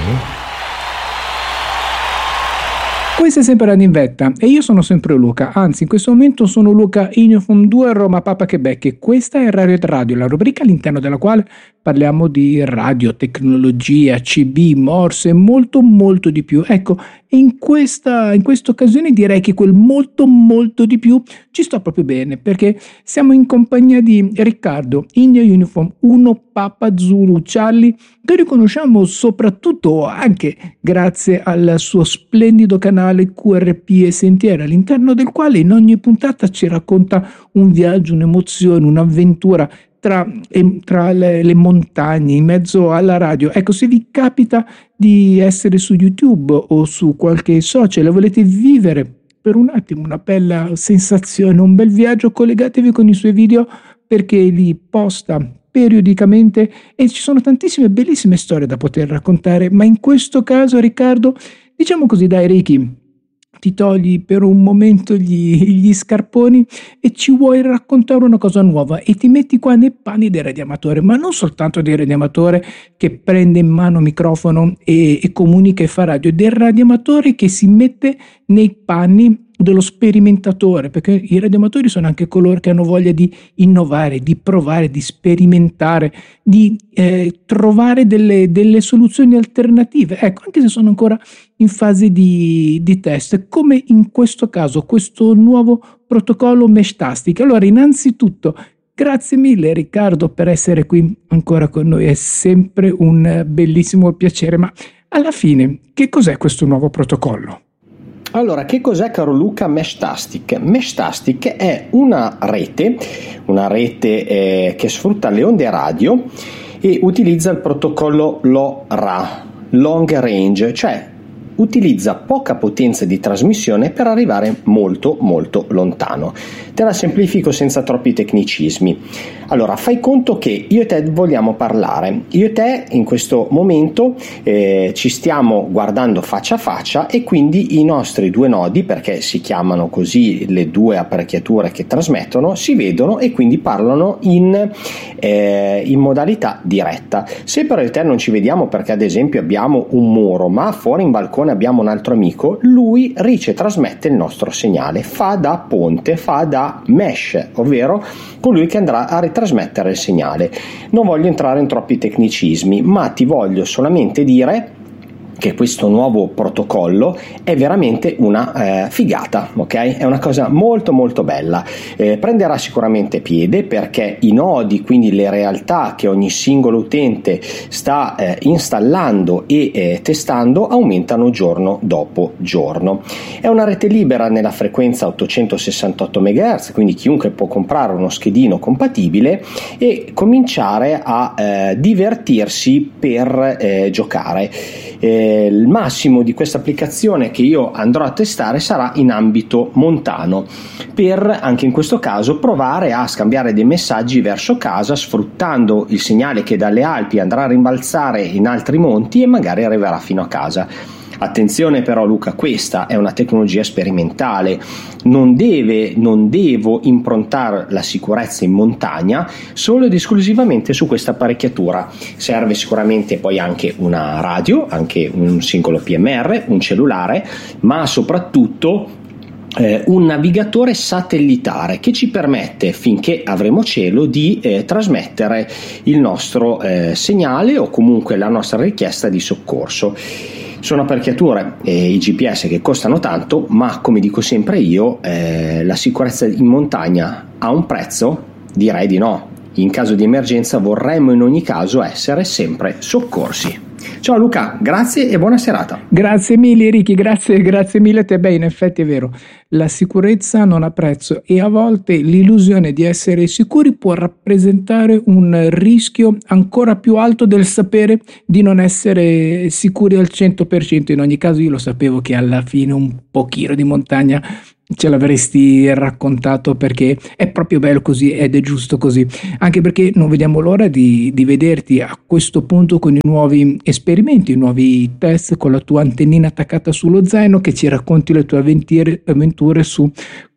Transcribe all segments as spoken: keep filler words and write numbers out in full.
Questa è sempre Radio in Vetta e io sono sempre Luca, anzi in questo momento sono Luca Ignofon due Roma Papa Quebec e questa è Radio Radio, la rubrica all'interno della quale parliamo di radio, tecnologia, C B, morse e molto molto di più. Ecco, in questa in questa occasione direi che quel molto molto di più ci sta proprio bene perché siamo in compagnia di Riccardo, India Uniform uno Papa Zulu Charlie, che riconosciamo soprattutto anche grazie al suo splendido canale Q R P e Sentieri, all'interno del quale in ogni puntata ci racconta un viaggio, un'emozione, un'avventura tra, tra le, le montagne, in mezzo alla radio. Ecco, se vi capita di essere su YouTube o su qualche social e volete vivere per un attimo una bella sensazione, un bel viaggio, collegatevi con i suoi video perché li posta periodicamente e ci sono tantissime bellissime storie da poter raccontare, ma in questo caso Riccardo, diciamo così, dai Ricky, ti togli per un momento gli, gli scarponi e ci vuoi raccontare una cosa nuova e ti metti qua nei panni del radioamatore, ma non soltanto del radioamatore che prende in mano microfono e, e comunica e fa radio, del radioamatore che si mette nei panni dello sperimentatore, perché i radioamatori sono anche coloro che hanno voglia di innovare, di provare, di sperimentare, di eh, trovare delle, delle soluzioni alternative, ecco, anche se sono ancora in fase di, di test, come in questo caso, questo nuovo protocollo Meshtastic. Allora, innanzitutto, grazie mille Riccardo per essere qui ancora con noi, è sempre un bellissimo piacere, ma alla fine, che cos'è questo nuovo protocollo? Allora, che cos'è, caro Luca, Meshtastic? Meshtastic è una rete, una rete eh, che sfrutta le onde radio e utilizza il protocollo LoRa, Long Range, cioè utilizza poca potenza di trasmissione per arrivare molto molto lontano. Te la semplifico senza troppi tecnicismi. Allora, fai conto che io e te vogliamo parlare, io e te in questo momento eh, ci stiamo guardando faccia a faccia e quindi i nostri due nodi, perché si chiamano così le due apparecchiature che trasmettono, si vedono e quindi parlano in, eh, in modalità diretta. Se però io e te non ci vediamo perché ad esempio abbiamo un muro, ma fuori in balcone abbiamo un altro amico, lui rice trasmette il nostro segnale, fa da ponte, fa da mesh, ovvero colui che andrà a ritrasmettere il segnale. Non voglio entrare in troppi tecnicismi, ma ti voglio solamente dire che questo nuovo protocollo è veramente una eh, figata, ok? È una cosa molto molto bella. Eh, prenderà sicuramente piede perché i nodi, quindi le realtà che ogni singolo utente sta eh, installando e eh, testando, aumentano giorno dopo giorno. È una rete libera nella frequenza ottocentosessantotto megahertz, quindi chiunque può comprare uno schedino compatibile e cominciare a eh, divertirsi per eh, giocare. Eh, il massimo di questa applicazione che io andrò a testare sarà in ambito montano, per anche in questo caso provare a scambiare dei messaggi verso casa sfruttando il segnale che dalle Alpi andrà a rimbalzare in altri monti e magari arriverà fino a casa. Attenzione però Luca, questa è una tecnologia sperimentale, non deve, non devo improntare la sicurezza in montagna solo ed esclusivamente su questa apparecchiatura. Serve sicuramente poi anche una radio, anche un singolo P M R, un cellulare, ma soprattutto Eh, un navigatore satellitare che ci permette, finché avremo cielo, di eh, trasmettere il nostro eh, segnale o comunque la nostra richiesta di soccorso. Sono apparecchiature e i G P S che costano tanto, ma come dico sempre io, eh, la sicurezza in montagna ha un prezzo? Direi di no. In caso di emergenza vorremmo in ogni caso essere sempre soccorsi. Ciao Luca, grazie e buona serata. Grazie mille Ricky, grazie, grazie mille a te. Beh, in effetti è vero, la sicurezza non ha prezzo e a volte l'illusione di essere sicuri può rappresentare un rischio ancora più alto del sapere di non essere sicuri al cento per cento. In ogni caso io lo sapevo che alla fine un pochino di montagna ce l'avresti raccontato, perché è proprio bello così ed è giusto così, anche perché non vediamo l'ora di, di vederti a questo punto con i nuovi esperimenti, i nuovi test, con la tua antennina attaccata sullo zaino, che ci racconti le tue avventure, avventure su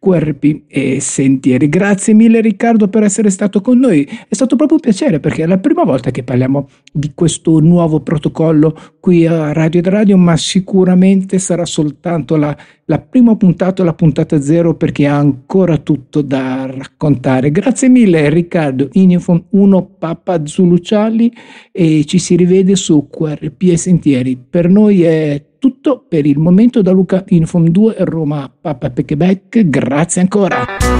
Q R P e Sentieri. Grazie mille Riccardo per essere stato con noi, è stato proprio un piacere perché è la prima volta che parliamo di questo nuovo protocollo qui a Radio ed Radio, ma sicuramente sarà soltanto la, la prima puntata, la puntata zero, perché ha ancora tutto da raccontare. Grazie mille Riccardo, Infom uno Papa Zulu Charlie, e ci si rivede su Q R P e Sentieri. Per noi è tutto per il momento da Luca Infom due Roma Papa Quebec, grazie ancora.